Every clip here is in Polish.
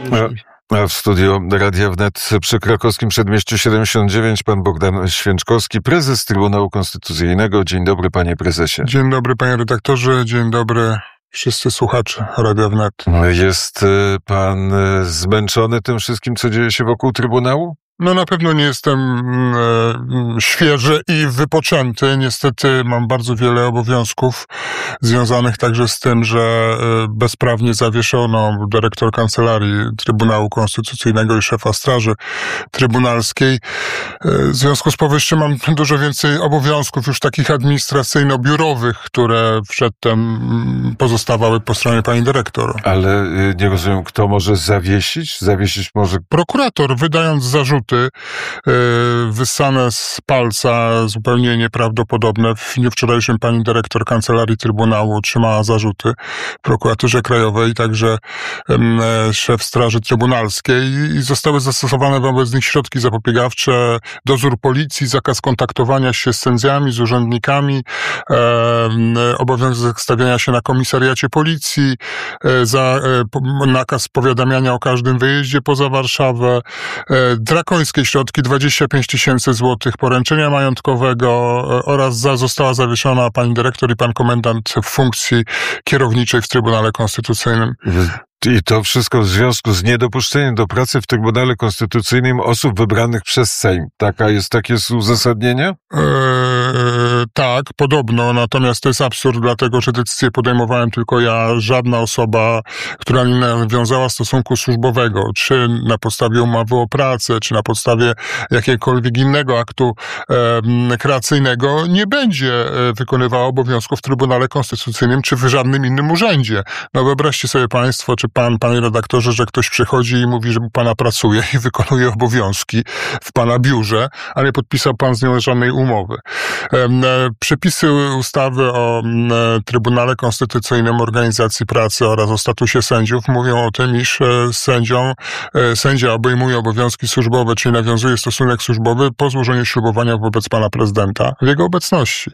A w studiu Radia Wnet przy Krakowskim Przedmieściu 79 pan Bogdan Święczkowski, prezes Trybunału Konstytucyjnego. Dzień dobry, panie prezesie. Dzień dobry, panie redaktorze. Dzień dobry wszyscy słuchacze Radia Wnet. Jest pan zmęczony tym wszystkim, co dzieje się wokół Trybunału? No na pewno nie jestem świeży i wypoczęty. Niestety mam bardzo wiele obowiązków związanych także z tym, że bezprawnie zawieszono dyrektor Kancelarii Trybunału Konstytucyjnego i szefa Straży Trybunalskiej. W związku z powyższym mam dużo więcej obowiązków już takich administracyjno-biurowych, które przedtem pozostawały po stronie pani dyrektor. Ale nie rozumiem, kto może zawiesić? Zawiesić może... Prokurator, wydając zarzuty wyssane z palca, zupełnie nieprawdopodobne. W dniu wczorajszym pani dyrektor Kancelarii Trybunału otrzymała zarzuty w prokuraturze krajowej, także szef Straży Trybunalskiej i zostały zastosowane wobec nich środki zapobiegawcze, dozór policji, zakaz kontaktowania się z sędziami, z urzędnikami, obowiązek stawiania się na komisariacie policji, nakaz powiadamiania o każdym wyjeździe poza Warszawę, drakońskie środki 25 000 złotych poręczenia majątkowego oraz została zawieszona pani dyrektor i pan komendant w funkcji kierowniczej w Trybunale Konstytucyjnym. I to wszystko w związku z niedopuszczeniem do pracy w Trybunale Konstytucyjnym osób wybranych przez Sejm. Takie jest uzasadnienie? Tak, podobno, natomiast to jest absurd, dlatego że decyzję podejmowałem tylko ja, żadna osoba, która nie nawiązała stosunku służbowego, czy na podstawie umowy o pracę, czy na podstawie jakiegokolwiek innego aktu kreacyjnego, nie będzie wykonywała obowiązków w Trybunale Konstytucyjnym, czy w żadnym innym urzędzie. No wyobraźcie sobie państwo, czy panie redaktorze, że ktoś przychodzi i mówi, że u pana pracuje i wykonuje obowiązki w pana biurze, a nie podpisał pan z nią żadnej umowy. Przepisy ustawy o Trybunale Konstytucyjnym, organizacji pracy oraz o statusie sędziów mówią o tym, iż sędzia obejmuje obowiązki służbowe, czyli nawiązuje stosunek służbowy po złożeniu ślubowania wobec pana prezydenta w jego obecności.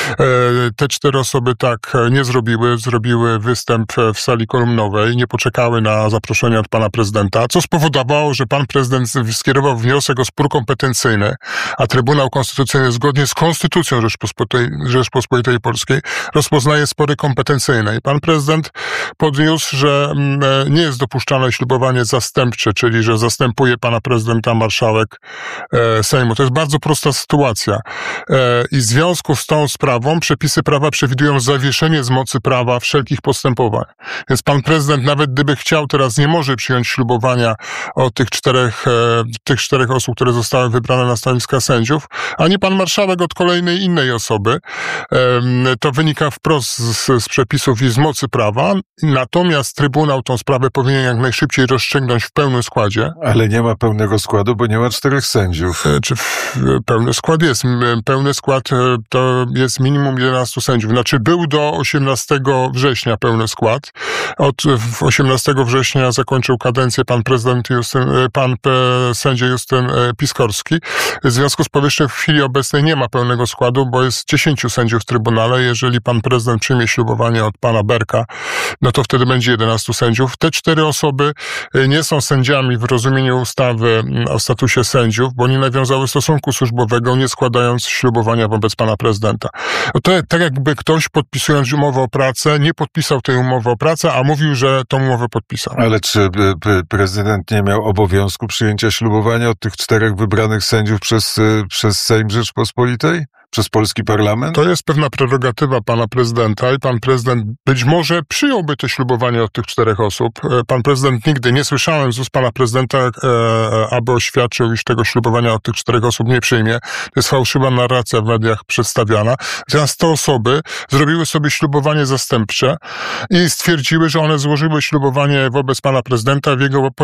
Te 4 osoby tak nie zrobiły występ w sali kolumnowej, nie poczekały na zaproszenie od pana prezydenta, co spowodowało, że pan prezydent skierował wniosek o spór kompetencyjny, a Trybunał Konstytucyjny zgodnie z Konstytucją Rzeczpospolitej Polskiej rozpoznaje spory kompetencyjne. I pan prezydent podniósł, że nie jest dopuszczalne ślubowanie zastępcze, czyli że zastępuje pana prezydenta marszałek Sejmu. To jest bardzo prosta sytuacja. I w związku z tą sprawą przepisy prawa przewidują zawieszenie z mocy prawa wszelkich postępowań. Więc pan prezydent, nawet gdyby chciał, teraz nie może przyjąć ślubowania od tych czterech osób, które zostały wybrane na stanowiska sędziów, ani pan marszałek od kolejnej innej osoby. To wynika wprost z przepisów i z mocy prawa. Natomiast Trybunał tą sprawę powinien jak najszybciej rozstrzygnąć w pełnym składzie. Ale nie ma pełnego składu, bo nie ma 4 sędziów. Pełny skład jest. Pełny skład to jest minimum 11 sędziów. Znaczy był do 18 września pełny skład. Od 18 września zakończył kadencję pan sędzia Justyn Piskorski. W związku z powyższym w chwili obecnej nie ma pełnego składu, bo jest 10 sędziów w Trybunale. Jeżeli pan prezydent przyjmie ślubowanie od pana Berka, no to wtedy będzie 11 sędziów. Te 4 osoby nie są sędziami w rozumieniu ustawy o statusie sędziów, bo nie nawiązały stosunku służbowego, nie składając ślubowania wobec pana prezydenta. To tak jakby ktoś, podpisując umowę o pracę, nie podpisał tej umowy o pracę, a mówił, że tą umowę podpisał. Ale czy prezydent nie miał obowiązku przyjęcia ślubowania od tych 4 wybranych sędziów przez Sejm Rzeczpospolitej? Przez polski parlament? To jest pewna prerogatywa pana prezydenta i pan prezydent być może przyjąłby to ślubowanie od tych 4 osób. Pan prezydent nigdy, nie słyszałem z ust pana prezydenta, aby oświadczył, iż tego ślubowania od tych 4 osób nie przyjmie. To jest fałszywa narracja w mediach przedstawiana. Natomiast te osoby zrobiły sobie ślubowanie zastępcze i stwierdziły, że one złożyły ślubowanie wobec pana prezydenta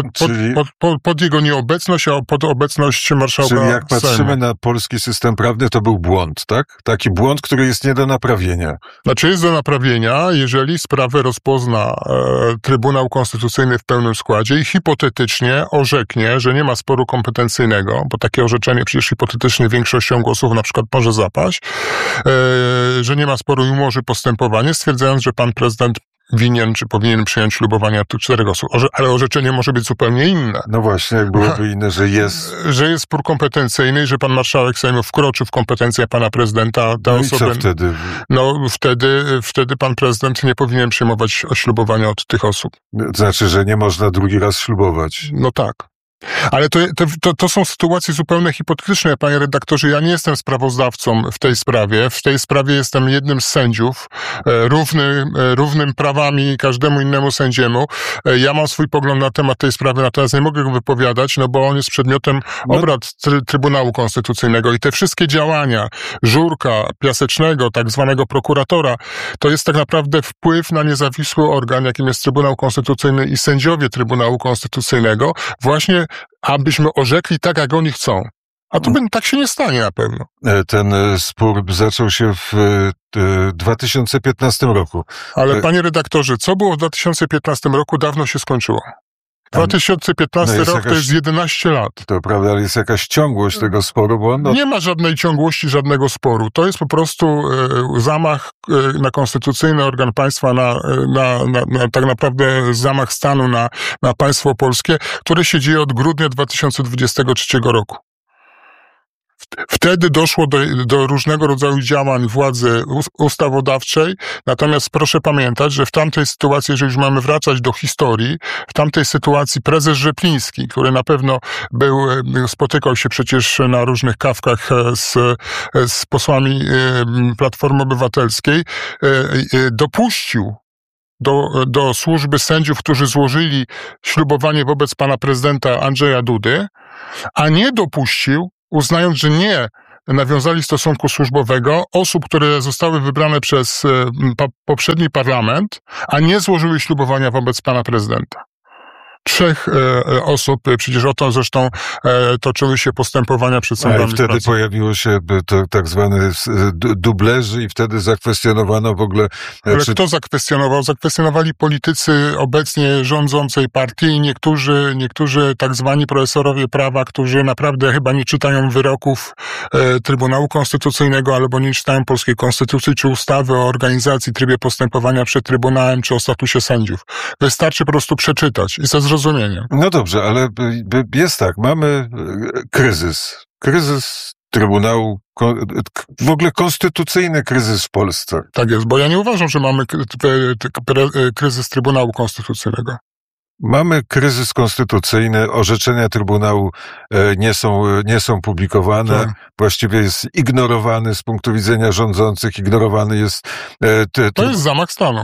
pod jego nieobecność, a pod obecność marszałka Czyli jak patrzymy Sejmu. na polski system prawny, to był błąd, tak? Taki błąd, który jest nie do naprawienia. Znaczy jest do naprawienia, jeżeli sprawę rozpozna Trybunał Konstytucyjny w pełnym składzie i hipotetycznie orzeknie, że nie ma sporu kompetencyjnego, bo takie orzeczenie przecież hipotetycznie większością głosów na przykład może zapaść, że nie ma sporu i umorzy postępowanie, stwierdzając, że pan prezydent winien, czy powinien przyjąć ślubowania tych 4 osób. Ale orzeczenie może być zupełnie inne. No właśnie, jak byłoby inne, że jest... Że jest spór kompetencyjny i że pan marszałek Sejmu wkroczy w kompetencje pana prezydenta. No i co wtedy? No wtedy pan prezydent nie powinien przyjmować ślubowania od tych osób. To znaczy, że nie można drugi raz ślubować. No tak. Ale to są sytuacje zupełnie hipotetyczne, panie redaktorze. Ja nie jestem sprawozdawcą w tej sprawie. W tej sprawie jestem jednym z sędziów, równym prawami każdemu innemu sędziemu. Ja mam swój pogląd na temat tej sprawy, natomiast nie mogę go wypowiadać, no bo on jest przedmiotem obrad Trybunału Konstytucyjnego i te wszystkie działania Żurka, Piasecznego, tak zwanego prokuratora, to jest tak naprawdę wpływ na niezawisły organ, jakim jest Trybunał Konstytucyjny i sędziowie Trybunału Konstytucyjnego, właśnie abyśmy orzekli tak, jak oni chcą. A to tak się nie stanie na pewno. Ten spór zaczął się w 2015 roku. Ale panie redaktorze, co było w 2015 roku, dawno się skończyło. 2015 rok to jest 11 lat. To prawda, ale jest jakaś ciągłość tego sporu, bo Nie ma żadnej ciągłości, żadnego sporu. To jest po prostu zamach na konstytucyjny organ państwa, na tak naprawdę zamach stanu na państwo polskie, które się dzieje od grudnia 2023 roku. Wtedy doszło do różnego rodzaju działań władzy ustawodawczej, natomiast proszę pamiętać, że w tamtej sytuacji, jeżeli już mamy wracać do historii, w tamtej sytuacji prezes Rzepliński, który na pewno spotykał się przecież na różnych kawkach z posłami Platformy Obywatelskiej, dopuścił do służby sędziów, którzy złożyli ślubowanie wobec pana prezydenta Andrzeja Dudy, a nie dopuścił, uznając, że nie nawiązali stosunku służbowego, osób, które zostały wybrane przez poprzedni parlament, a nie złożyły ślubowania wobec pana prezydenta. 3 osób, przecież o to zresztą toczyły się postępowania przed sądami. I wtedy pojawiło się to tak zwane dublerzy i wtedy zakwestionowano w ogóle... Ale kto zakwestionował? Zakwestionowali politycy obecnie rządzącej partii i niektórzy tak zwani profesorowie prawa, którzy naprawdę chyba nie czytają wyroków Trybunału Konstytucyjnego albo nie czytają polskiej konstytucji czy ustawy o organizacji, trybie postępowania przed Trybunałem czy o statusie sędziów. Wystarczy po prostu przeczytać i ze zrozumieniem. No dobrze, ale jest tak, mamy kryzys Trybunału, w ogóle konstytucyjny kryzys w Polsce. Tak jest, bo ja nie uważam, że mamy kryzys Trybunału Konstytucyjnego. Mamy kryzys konstytucyjny, orzeczenia Trybunału nie są publikowane, Tak. Właściwie jest ignorowany z punktu widzenia rządzących, ignorowany jest... To jest zamach stanu.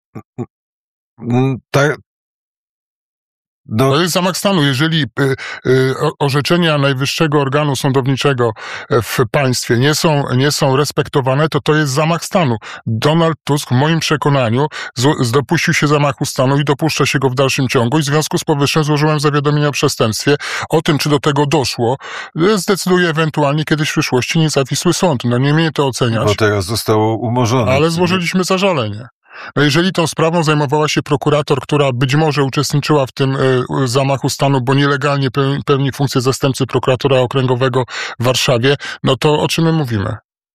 To jest zamach stanu. Jeżeli orzeczenia najwyższego organu sądowniczego w państwie nie są respektowane, to jest zamach stanu. Donald Tusk w moim przekonaniu dopuścił się zamachu stanu i dopuszcza się go w dalszym ciągu i w związku z powyższym złożyłem zawiadomienie o przestępstwie. O tym, czy do tego doszło, zdecyduje ewentualnie kiedyś w przyszłości niezawisły sąd. No nie mnie to oceniać. Bo teraz zostało umorzone. Ale złożyliśmy zażalenie. No jeżeli tą sprawą zajmowała się prokurator, która być może uczestniczyła w tym zamachu stanu, bo nielegalnie pełni funkcję zastępcy prokuratora okręgowego w Warszawie, no to o czym my mówimy?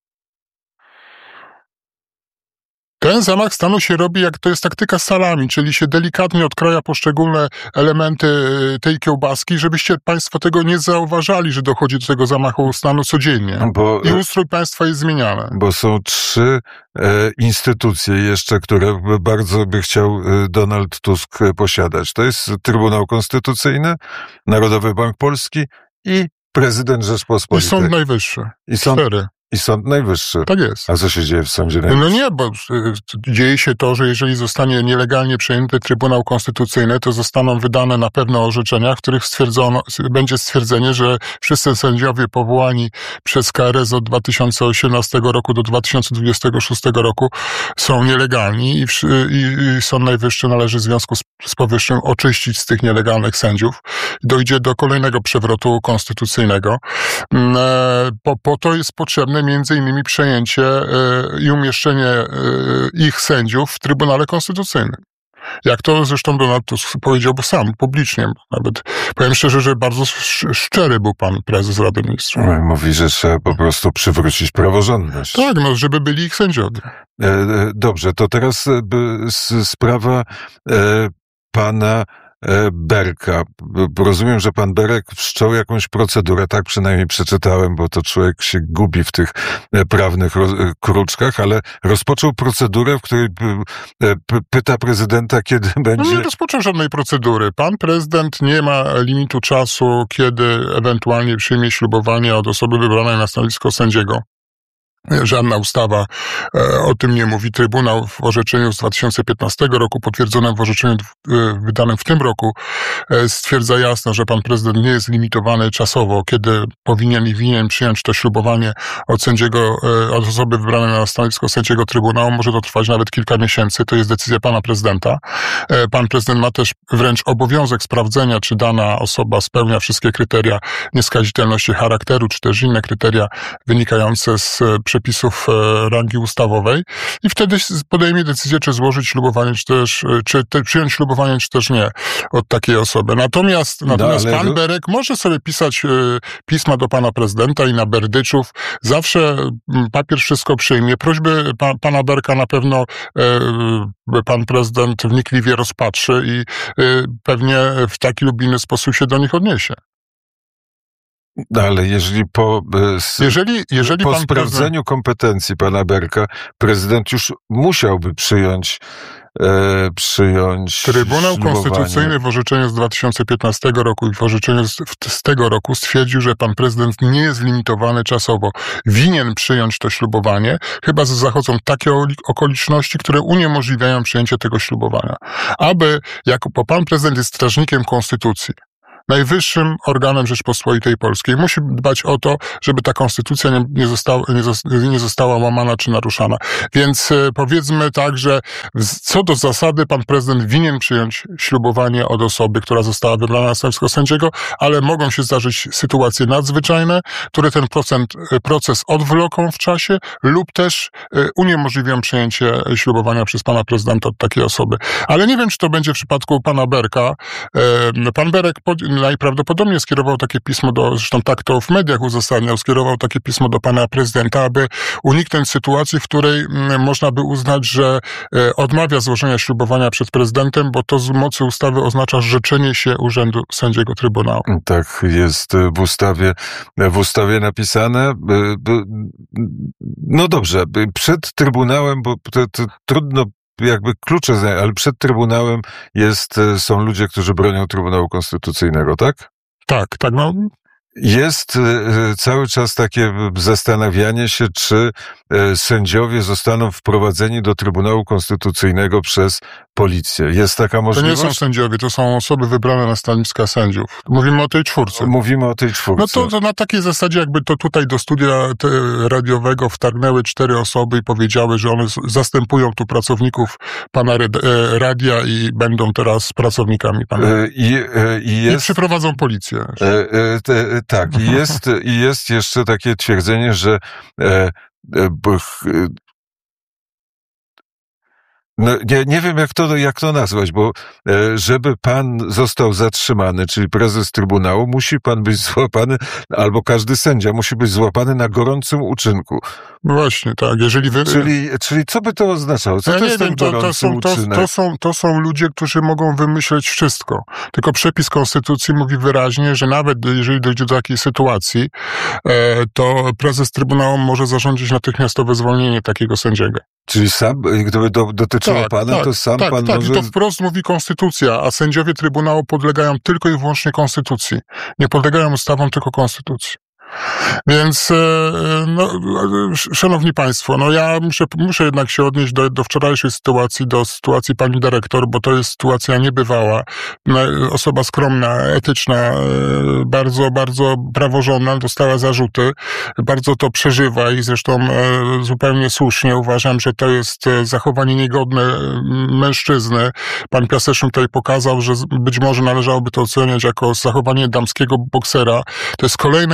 Ten zamach stanu się robi, jak to jest taktyka salami, czyli się delikatnie odkraja poszczególne elementy tej kiełbaski, żebyście państwo tego nie zauważali, że dochodzi do tego zamachu stanu codziennie. I ustrój państwa jest zmieniany. Bo są 3 instytucje jeszcze, które bardzo by chciał Donald Tusk posiadać. To jest Trybunał Konstytucyjny, Narodowy Bank Polski i prezydent Rzeczpospolitej. I Sąd Najwyższy. 4. I Sąd Najwyższy. Tak jest. A co się dzieje w Sądzie Najwyższym? No nie, bo dzieje się to, że jeżeli zostanie nielegalnie przejęty Trybunał Konstytucyjny, to zostaną wydane na pewno orzeczenia, w których będzie stwierdzenie, że wszyscy sędziowie powołani przez KRS od 2018 roku do 2026 roku są nielegalni i Sąd Najwyższy należy w związku z powyższym oczyścić z tych nielegalnych sędziów. Dojdzie do kolejnego przewrotu konstytucyjnego. Po to jest potrzebne między innymi przejęcie i umieszczenie ich sędziów w Trybunale Konstytucyjnym. Jak to zresztą Donald Tusk powiedział sam, publicznie. Nawet powiem szczerze, że bardzo szczery był pan prezes Rady Ministrów. Mówi, że trzeba po prostu przywrócić praworządność. Tak, no, żeby byli ich sędziowie. Dobrze, to teraz sprawa pana Berka. Rozumiem, że pan Berek wszczął jakąś procedurę, tak przynajmniej przeczytałem, bo to człowiek się gubi w tych prawnych kruczkach, ale rozpoczął procedurę, w której pyta prezydenta, kiedy będzie... No nie rozpoczął żadnej procedury. Pan prezydent nie ma limitu czasu, kiedy ewentualnie przyjmie ślubowanie od osoby wybranej na stanowisko sędziego. Żadna ustawa o tym nie mówi. Trybunał w orzeczeniu z 2015 roku, potwierdzonym w orzeczeniu wydanym w tym roku, stwierdza jasno, że pan prezydent nie jest limitowany czasowo, kiedy winien przyjąć to ślubowanie od osoby wybranej na stanowisko sędziego Trybunału. Może to trwać nawet kilka miesięcy. To jest decyzja pana prezydenta. Pan prezydent ma też wręcz obowiązek sprawdzenia, czy dana osoba spełnia wszystkie kryteria nieskazitelności charakteru, czy też inne kryteria wynikające z przepisów rangi ustawowej i wtedy podejmie decyzję, czy złożyć ślubowanie, czy przyjąć ślubowanie, czy też nie od takiej osoby. Natomiast pan Berek może sobie pisać pisma do pana prezydenta i na Berdyczów. Zawsze papier wszystko przyjmie. Prośby pana Berka na pewno pan prezydent wnikliwie rozpatrzy i pewnie w taki lub inny sposób się do nich odniesie. Ale jeżeli po sprawdzeniu kompetencji pana Berka prezydent już musiałby przyjąć Trybunał ślubowanie. Konstytucyjny w orzeczeniu z 2015 roku i w orzeczeniu z tego roku stwierdził, że pan prezydent nie jest limitowany czasowo. Winien przyjąć to ślubowanie, chyba że zachodzą takie okoliczności, które uniemożliwiają przyjęcie tego ślubowania. Bo pan prezydent jest strażnikiem konstytucji, najwyższym organem Rzeczpospolitej Polskiej. Musi dbać o to, żeby ta konstytucja nie została łamana czy naruszana. Więc powiedzmy tak, że co do zasady pan prezydent winien przyjąć ślubowanie od osoby, która została wybrana na stanowisko sędziego, ale mogą się zdarzyć sytuacje nadzwyczajne, które ten proces odwloką w czasie lub też uniemożliwią przyjęcie ślubowania przez pana prezydenta od takiej osoby. Ale nie wiem, czy to będzie w przypadku pana Berka. Pan Berek najprawdopodobniej skierował takie pismo zresztą tak to w mediach uzasadniał, skierował takie pismo do pana prezydenta, aby uniknąć sytuacji, w której można by uznać, że odmawia złożenia ślubowania przed prezydentem, bo to z mocy ustawy oznacza zrzeczenie się urzędu sędziego Trybunału. Tak jest w ustawie napisane. No dobrze, przed Trybunałem, bo to trudno jakby klucze, ale przed Trybunałem są ludzie, którzy bronią Trybunału Konstytucyjnego, tak? Tak, no. Jest cały czas takie zastanawianie się, czy sędziowie zostaną wprowadzeni do Trybunału Konstytucyjnego przez policję. Jest taka możliwość? To nie są sędziowie, to są osoby wybrane na stanowiska sędziów. Mówimy o tej czwórce. No to na takiej zasadzie, jakby to tutaj do studia radiowego wtargnęły 4 osoby i powiedziały, że one zastępują tu pracowników pana radia i będą teraz pracownikami pana. I przyprowadzą policję. Tak, i jest jeszcze takie twierdzenie, że no, nie wiem, jak to nazwać, bo żeby pan został zatrzymany, czyli prezes Trybunału, musi pan być złapany, albo każdy sędzia musi być złapany na gorącym uczynku. Właśnie, tak. Czyli co by to oznaczało? Co to jest ten gorący uczynek? To są ludzie, którzy mogą wymyśleć wszystko. Tylko przepis Konstytucji mówi wyraźnie, że nawet jeżeli dojdzie do takiej sytuacji, to prezes Trybunału może zarządzić natychmiastowe zwolnienie takiego sędziego. Czyli sam, gdyby dotyczyło pana, to sam pan może... Tak, to wprost mówi Konstytucja, a sędziowie Trybunału podlegają tylko i wyłącznie Konstytucji. Nie podlegają ustawom, tylko Konstytucji. Więc, szanowni państwo, ja muszę jednak się odnieść do wczorajszej sytuacji, do sytuacji pani dyrektor, bo to jest sytuacja niebywała. Osoba skromna, etyczna, bardzo, bardzo praworządna, dostała zarzuty, bardzo to przeżywa i zresztą zupełnie słusznie uważam, że to jest zachowanie niegodne mężczyzny. Pan Piaseczny tutaj pokazał, że być może należałoby to oceniać jako zachowanie damskiego boksera. To jest kolejny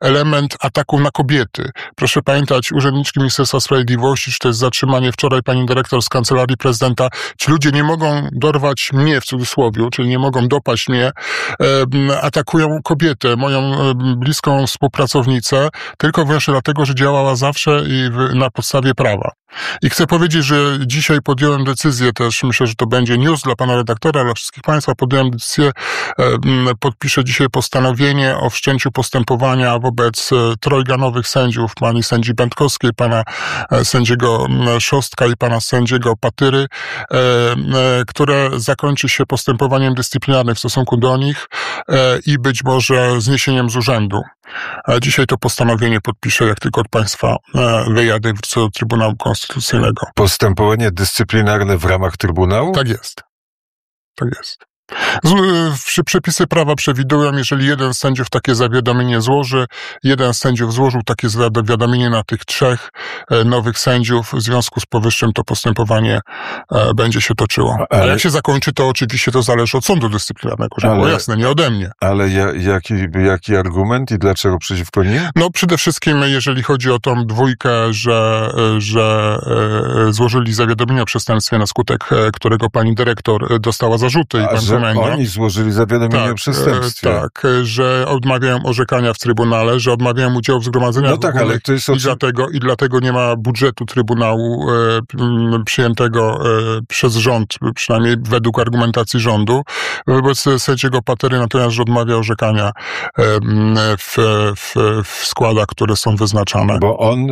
element ataku na kobiety. Proszę pamiętać, urzędniczki Ministerstwa Sprawiedliwości, czy to jest zatrzymanie wczoraj pani dyrektor z Kancelarii Prezydenta, ci ludzie nie mogą dorwać mnie, w cudzysłowie, czyli nie mogą dopaść mnie, atakują kobietę, moją bliską współpracownicę, tylko wyłącznie dlatego, że działała zawsze i na podstawie prawa. I chcę powiedzieć, że dzisiaj podjąłem decyzję też, myślę, że to będzie news dla pana redaktora, dla wszystkich państwa, podjąłem decyzję, podpiszę dzisiaj postanowienie o wszczęciu postępowania wobec trojga nowych sędziów, pani sędzi Będkowskiej, pana sędziego Szostka i pana sędziego Patyry, które zakończy się postępowaniem dyscyplinarnym w stosunku do nich i być może zniesieniem z urzędu. Dzisiaj to postanowienie podpiszę, jak tylko od państwa wyjadę do Trybunału Konstytucyjnego. Postępowanie dyscyplinarne w ramach Trybunału? Tak jest. Tak jest. Przepisy prawa przewidują, jeżeli jeden z sędziów takie zawiadomienie złoży, jeden z sędziów złożył takie zawiadomienie na tych 3 nowych sędziów, w związku z powyższym to postępowanie będzie się toczyło. A jak się zakończy, to oczywiście to zależy od sądu dyscyplinarnego, żeby było jasne, nie ode mnie. Ale jaki argument i dlaczego przeciwko nim? No przede wszystkim, jeżeli chodzi o tą dwójkę, że złożyli zawiadomienie o przestępstwie, na skutek którego pani dyrektor dostała zarzuty i pan oni złożyli zawiadomienie o przestępstwie. Tak, że odmawiają orzekania w Trybunale, że odmawiają udziału w zgromadzeniach ale to jest i dlatego nie ma budżetu Trybunału przyjętego przez rząd, przynajmniej według argumentacji rządu. Wobec sędziego Patery natomiast, że odmawia orzekania w składach, które są wyznaczane. Bo on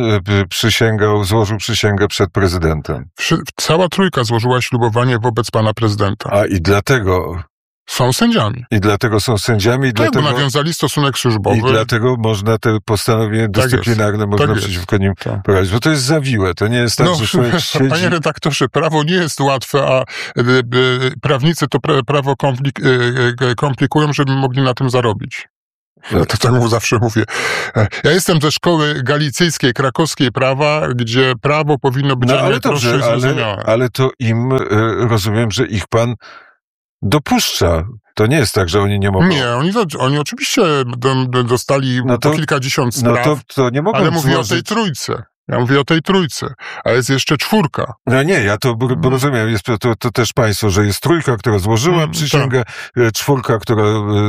złożył przysięgę przed prezydentem. Cała trójka złożyła ślubowanie wobec pana prezydenta. A i dlatego są sędziami. I dlatego są sędziami. Tak, bo nawiązali stosunek służbowy. I dlatego można te postanowienie dyscyplinarne przeciwko nim prowadzić. Bo to jest zawiłe. To nie jest tak, że człowiek siedzi... Panie redaktorze, prawo nie jest łatwe, a prawnicy to prawo komplikują, żeby mogli na tym zarobić. Ja to tak zawsze mówię. Ja jestem ze szkoły galicyjskiej, krakowskiej prawa, gdzie prawo powinno być najprostsze i zrozumiałe. Ale to im, rozumiem, że ich pan dopuszcza. To nie jest tak, że oni nie mogą. Nie, oni oczywiście dostali po kilkadziesiąt spraw, to nie mogą ale mówię o tej trójce. Ja mówię o tej trójce, a jest jeszcze 4. No nie, ja to rozumiem. Jest to też państwo, że jest 3, która złożyła przysięgę, 4, która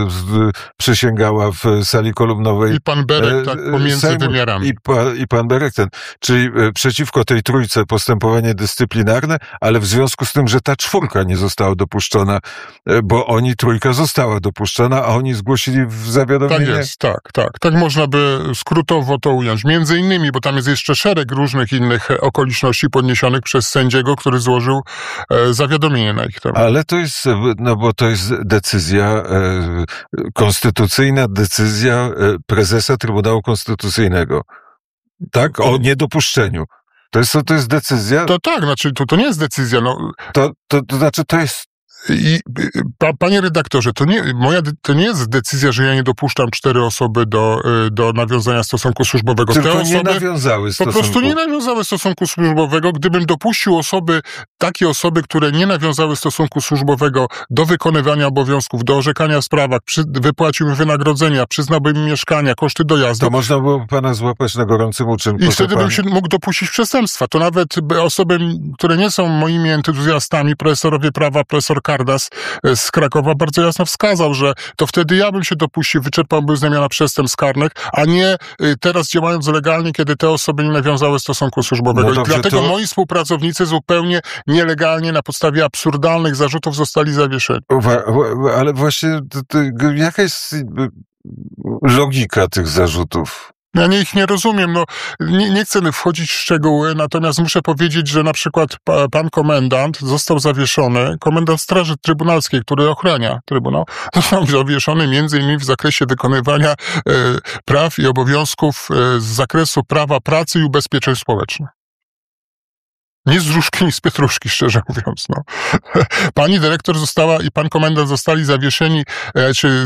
przysięgała w sali kolumnowej. I pan Berek tak pomiędzy Sejmu, wymiarami. I pan Berek czyli przeciwko tej 3 postępowanie dyscyplinarne, ale w związku z tym, że ta 4 nie została dopuszczona, bo oni 3 została dopuszczona, a oni zgłosili w zawiadomieniu. Tak jest, tak. Tak można by skrótowo to ująć. Między innymi, bo tam jest jeszcze szereg różnych innych okoliczności podniesionych przez sędziego, który złożył zawiadomienie na ich temat. Ale to jest, bo to jest decyzja, konstytucyjna decyzja prezesa Trybunału Konstytucyjnego. Tak? O niedopuszczeniu. To jest decyzja? To tak, znaczy to nie jest decyzja. To znaczy to jest... Panie redaktorze, to nie jest decyzja, że ja nie dopuszczam 4 osoby do nawiązania stosunku służbowego. Tylko te osoby nie nawiązały stosunku. Po prostu nie nawiązały stosunku służbowego. Gdybym dopuścił takie osoby, które nie nawiązały stosunku służbowego do wykonywania obowiązków, do orzekania w sprawach, wypłacił im wynagrodzenia, przyznałbym im mieszkania, koszty dojazdu. To można było pana złapać na gorącym uczynku. I wtedy bym się mógł dopuścić przestępstwa. To nawet osoby, które nie są moimi entuzjastami, profesorowie prawa, profesor Kardas z Krakowa bardzo jasno wskazał, że to wtedy ja bym się dopuścił, wyczerpałbym znamiona przestępstw karnych, a nie teraz działając legalnie, kiedy te osoby nie nawiązały stosunku służbowego. I dlatego moi współpracownicy zupełnie nielegalnie na podstawie absurdalnych zarzutów zostali zawieszeni. Ale właśnie jaka jest logika tych zarzutów? Ja ich nie rozumiem, nie chcę wchodzić w szczegóły, natomiast muszę powiedzieć, że na przykład pan komendant został zawieszony, komendant Straży Trybunalskiej, który ochrania Trybunał, został zawieszony między innymi w zakresie wykonywania praw i obowiązków z zakresu prawa pracy i ubezpieczeń społecznych. Nie z Żuszki, ni z Pietruszki, szczerze mówiąc. Pani dyrektor i pan komendant zostali zawieszeni, czy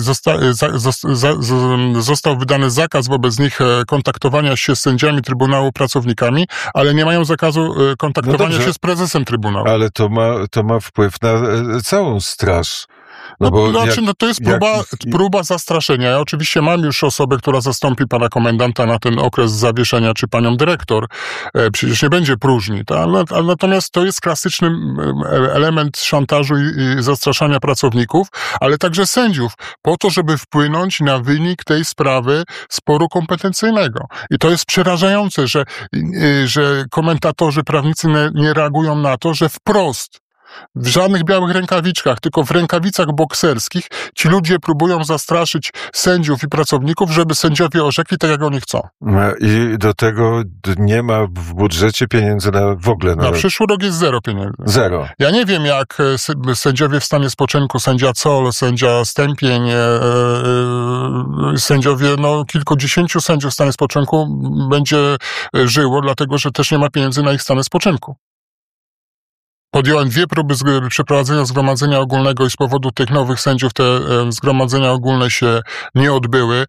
został wydany zakaz wobec nich kontaktowania się z sędziami Trybunału, pracownikami, ale nie mają zakazu kontaktowania się z prezesem Trybunału. Ale to ma wpływ na całą straż. To jest próba zastraszenia. Ja oczywiście mam już osobę, która zastąpi pana komendanta na ten okres zawieszenia, czy panią dyrektor. Przecież nie będzie próżni. Natomiast to jest klasyczny element szantażu i zastraszania pracowników, ale także sędziów, po to, żeby wpłynąć na wynik tej sprawy sporu kompetencyjnego. I to jest przerażające, że komentatorzy, prawnicy nie reagują na to, że wprost, w żadnych białych rękawiczkach, tylko w rękawicach bokserskich ci ludzie próbują zastraszyć sędziów i pracowników, żeby sędziowie orzekli tak, jak oni chcą. I do tego nie ma w budżecie pieniędzy w ogóle. Na przyszły rok jest 0 pieniędzy. 0. Ja nie wiem, jak sędziowie w stanie spoczynku, sędzia Zoll, sędzia Stępień, sędziowie, kilkudziesięciu sędziów w stanie spoczynku będzie żyło, dlatego że też nie ma pieniędzy na ich stany spoczynku. Podjąłem 2 próby przeprowadzenia zgromadzenia ogólnego i z powodu tych nowych sędziów te zgromadzenia ogólne się nie odbyły.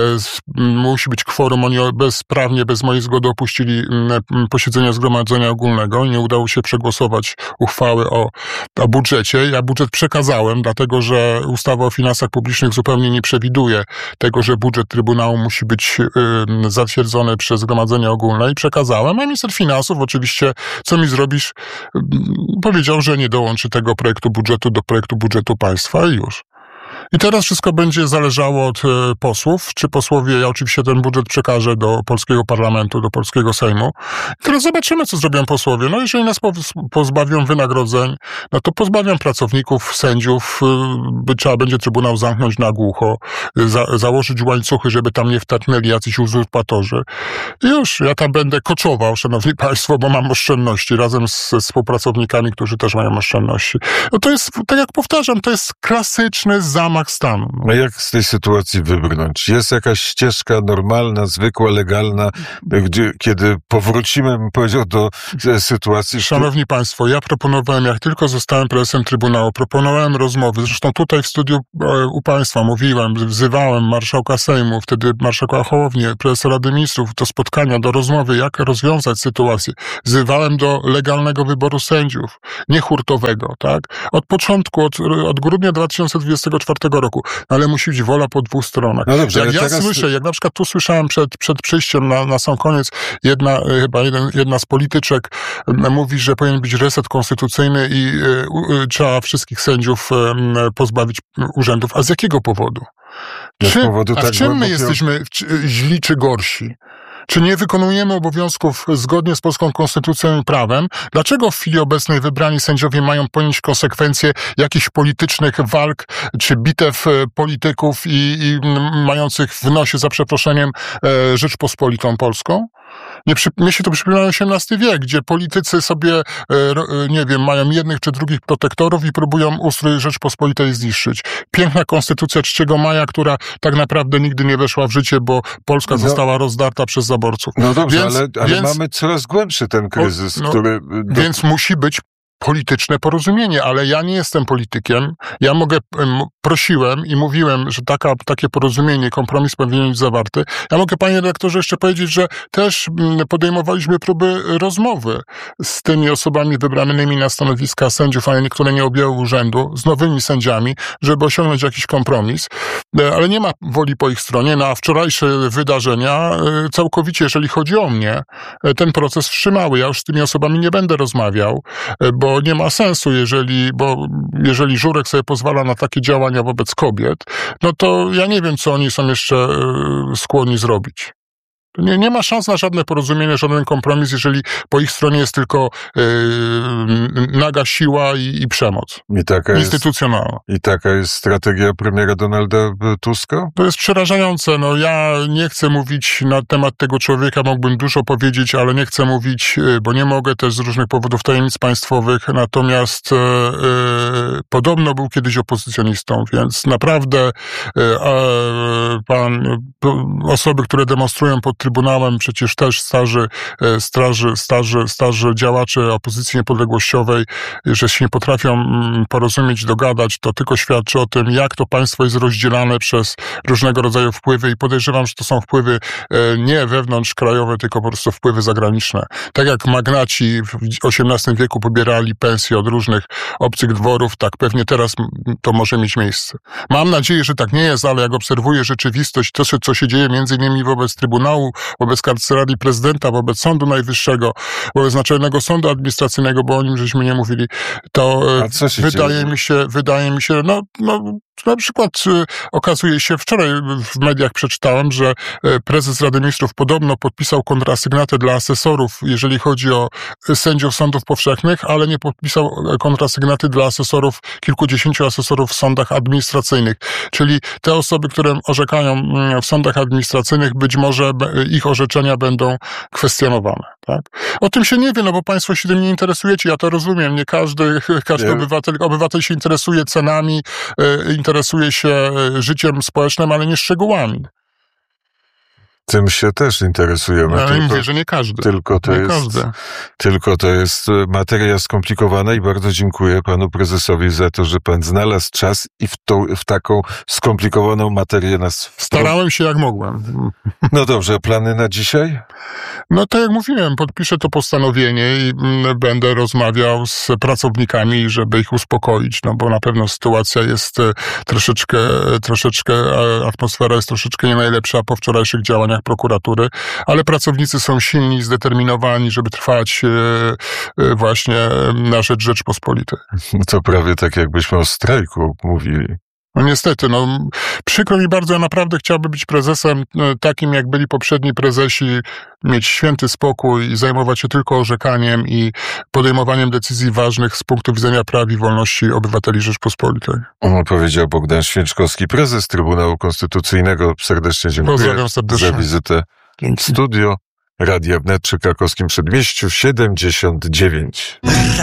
Musi być kworum, oni bezprawnie, bez mojej zgody opuścili posiedzenia zgromadzenia ogólnego i nie udało się przegłosować uchwały o budżecie. Ja budżet przekazałem, dlatego że ustawa o finansach publicznych zupełnie nie przewiduje tego, że budżet Trybunału musi być zatwierdzony przez zgromadzenie ogólne i przekazałem, a minister finansów oczywiście, co mi zrobisz, powiedział, że nie dołączy tego projektu budżetu do projektu budżetu państwa i już. I teraz wszystko będzie zależało od posłów, czy posłowie, ja oczywiście ten budżet przekażę do polskiego parlamentu, do polskiego Sejmu. I teraz zobaczymy, co zrobią posłowie. Jeżeli nas pozbawią wynagrodzeń, to pozbawią pracowników, sędziów, trzeba będzie Trybunał zamknąć na głucho, założyć łańcuchy, żeby tam nie wtargnęli jacyś uzurpatorzy. I już, ja tam będę koczował, szanowni państwo, bo mam oszczędności, razem ze współpracownikami, którzy też mają oszczędności. To jest, tak jak powtarzam, to jest klasyczny zamach stanu. A jak z tej sytuacji wybrnąć? Jest jakaś ścieżka normalna, zwykła, legalna, kiedy powrócimy, bym powiedział, do sytuacji... Szanowni państwo, ja proponowałem, jak tylko zostałem prezesem Trybunału, proponowałem rozmowy, zresztą tutaj w studiu u państwa mówiłem, wzywałem marszałka Sejmu, wtedy marszałka Hołownię, prezesa Rady Ministrów, do spotkania, do rozmowy, jak rozwiązać sytuację. Wzywałem do legalnego wyboru sędziów, nie hurtowego, tak? Od początku, od grudnia 2024 roku, ale musi być wola po 2 stronach. No dobrze, jak ja słyszę, jak na przykład tu słyszałem przed przyjściem na sam koniec, jedna z polityczek mówi, że powinien być reset konstytucyjny i trzeba wszystkich sędziów pozbawić urzędów. A z jakiego powodu? W czym my jesteśmy źli czy gorsi? Czy nie wykonujemy obowiązków zgodnie z polską konstytucją i prawem? Dlaczego w chwili obecnej wybrani sędziowie mają ponieść konsekwencje jakichś politycznych walk, czy bitew polityków i mających w nosie, za przeproszeniem, Rzeczpospolitą Polską? Mnie się to przypomina XVIII wiek, gdzie politycy sobie, mają jednych czy drugich protektorów i próbują ustrój Rzeczpospolitej zniszczyć. Piękna konstytucja 3 maja, która tak naprawdę nigdy nie weszła w życie, bo Polska została rozdarta przez zaborców. No dobrze, ale mamy coraz głębszy ten kryzys, który... Więc musi być polityczne porozumienie, ale ja nie jestem politykiem. Ja prosiłem i mówiłem, że takie porozumienie, kompromis powinien być zawarty. Ja mogę, panie redaktorze, jeszcze powiedzieć, że też podejmowaliśmy próby rozmowy z tymi osobami wybranymi na stanowiska sędziów, ale niektóre nie objęły urzędu, z nowymi sędziami, żeby osiągnąć jakiś kompromis, ale nie ma woli po ich stronie. Na wczorajsze wydarzenia całkowicie, jeżeli chodzi o mnie, ten proces wstrzymały. Ja już z tymi osobami nie będę rozmawiał, bo nie ma sensu, jeżeli Żurek sobie pozwala na takie działania wobec kobiet, to ja nie wiem, co oni są jeszcze skłonni zrobić. Nie ma szans na żadne porozumienie, żaden kompromis, jeżeli po ich stronie jest tylko naga siła i przemoc instytucjonalna. I taka jest strategia premiera Donalda Tuska? To jest przerażające. Ja nie chcę mówić na temat tego człowieka, mógłbym dużo powiedzieć, ale nie chcę mówić, bo nie mogę też z różnych powodów tajemnic państwowych, natomiast podobno był kiedyś opozycjonistą, więc naprawdę osoby, które demonstrują pod Trybunałem przecież też starzy działacze opozycji niepodległościowej, że się nie potrafią porozumieć, dogadać, to tylko świadczy o tym, jak to państwo jest rozdzielane przez różnego rodzaju wpływy i podejrzewam, że to są wpływy nie wewnątrzkrajowe, tylko po prostu wpływy zagraniczne. Tak jak magnaci w XVIII wieku pobierali pensje od różnych obcych dworów, tak pewnie teraz to może mieć miejsce. Mam nadzieję, że tak nie jest, ale jak obserwuję rzeczywistość, to co się dzieje między innymi wobec Trybunału, wobec Kancelarii Prezydenta, wobec Sądu Najwyższego, wobec Naczelnego Sądu Administracyjnego, bo o nim żeśmy nie mówili, to wydaje mi się, na przykład okazuje się, wczoraj w mediach przeczytałem, że prezes Rady Ministrów podobno podpisał kontrasygnatę dla asesorów, jeżeli chodzi o sędziów sądów powszechnych, ale nie podpisał kontrasygnaty dla asesorów, kilkudziesięciu asesorów w sądach administracyjnych. Czyli te osoby, które orzekają w sądach administracyjnych, być może ich orzeczenia będą kwestionowane. Tak? O tym się nie wie, bo państwo się tym nie interesujecie. Ja to rozumiem. Nie każdy obywatel się interesuje cenami, interesuje się życiem społecznym, ale nie szczegółami. Tym się też interesujemy. Ja mówię, że nie każdy. Tylko to jest materia skomplikowana i bardzo dziękuję panu prezesowi za to, że pan znalazł czas i w taką skomplikowaną materię nas... Starałem się jak mogłem. No dobrze, plany na dzisiaj? No tak jak mówiłem, podpiszę to postanowienie i będę rozmawiał z pracownikami, żeby ich uspokoić, bo na pewno sytuacja jest troszeczkę, atmosfera jest troszeczkę nie najlepsza po wczorajszych działaniach prokuratury, ale pracownicy są silni, zdeternminowani, żeby trwać właśnie na rzecz Rzeczpospolitej. To prawie tak jakbyśmy o strajku mówili. No niestety, przykro mi bardzo, ja naprawdę chciałbym być prezesem takim, jak byli poprzedni prezesi, mieć święty spokój i zajmować się tylko orzekaniem i podejmowaniem decyzji ważnych z punktu widzenia praw i wolności obywateli Rzeczpospolitej. Powiedział Bogdan Święczkowski, prezes Trybunału Konstytucyjnego. Serdecznie dziękuję. Pozdrawiam serdecznie za wizytę w studio Radia Wnet przy Krakowskim Przedmieściu 79.